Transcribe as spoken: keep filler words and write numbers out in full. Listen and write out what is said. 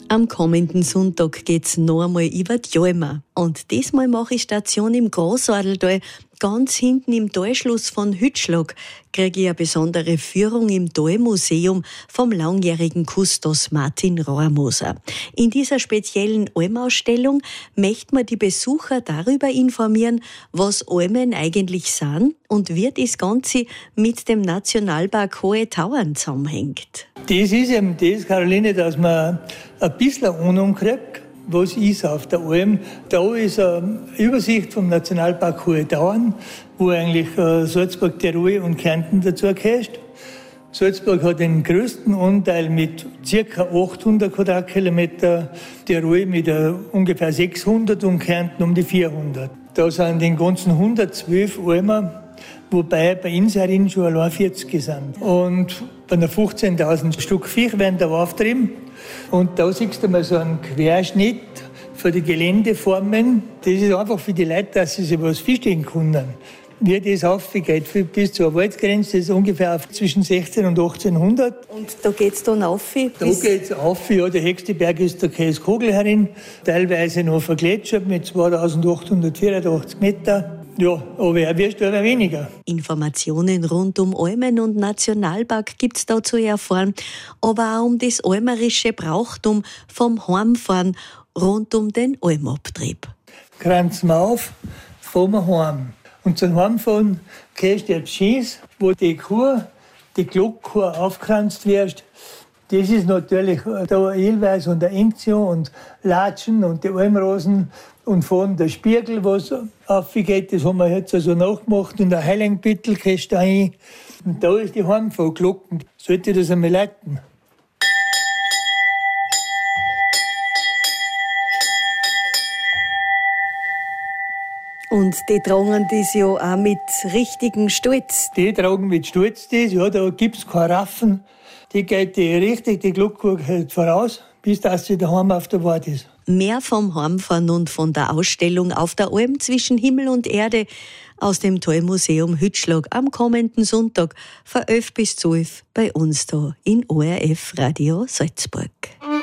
Am kommenden Sonntag geht's noch einmal über die Alma. Und diesmal mache ich Station im Großadeltal, ganz hinten im Talschluss von Hütschlag. Kriege ich eine besondere Führung im Talmuseum vom langjährigen Kustos Martin Rohrmoser. In dieser speziellen Almausstellung möchte man die Besucher darüber informieren, was Almen eigentlich sind und wie das Ganze mit dem Nationalpark Hohe Tauern zusammenhängt. Das ist eben das, Caroline, dass man ein bisschen Ahnung kriegt, was ist auf der Alm. Da ist eine Übersicht vom Nationalpark Hohe Tauern, wo eigentlich Salzburg, Tirol und Kärnten dazu gehört. Salzburg hat den größten Anteil mit ca. achthundert Quadratkilometer, Tirol mit ungefähr sechshundert und Kärnten um die vierhundert. Da sind den ganzen hundertzwölf Almen, wobei bei uns herin schon allein vierzig sind. Und bei einer fünfzehntausend Stück Viech werden da auftrieben. Und da siehst du mal so einen Querschnitt für die Geländeformen. Das ist einfach für die Leute, dass sie sich was vorstellen können. Wie das aufgeht, bis zur Waldgrenze, das ist ungefähr auf zwischen sechzehn und achtzehnhundert. Und da geht's dann rauf? Da geht's rauf, ja. Der höchste Berg ist der Käskogel herin, teilweise noch vergletschert mit zweitausendachthundertvierundachtzig Meter. Ja, aber er wird aber weniger. Informationen rund um Almen und Nationalpark gibt's da zu erfahren, aber auch um das almerische Brauchtum vom Heimfahren rund um den Almabtrieb. Kranz wir auf, fahren wir heim. Und zum Heimfahren gehst du jetzt Schieß, wo die Kuh, die Glockkuh aufkranzt wird. Das ist natürlich der Edelweiß und der Enzio und Latschen und die Almrosen und vorne der Spiegel, was aufgeht. Das haben wir jetzt also nachgemacht und der Heiligenbüttel kriegst du rein. Und da ist die Heimfahrglocke. Sollte das einmal leiten? Und die tragen das ja auch mit richtigen Stolz. Die tragen mit Stolz das, ja, da gibt es keine Raffen. Die geht die richtig, die Glocke hält voraus, bis dass sie daheim auf der Wart ist. Mehr vom Heimfahren und von der Ausstellung auf der Alm zwischen Himmel und Erde aus dem Talmuseum Hütschlag am kommenden Sonntag von elf bis zwölf bei uns da in O R F Radio Salzburg.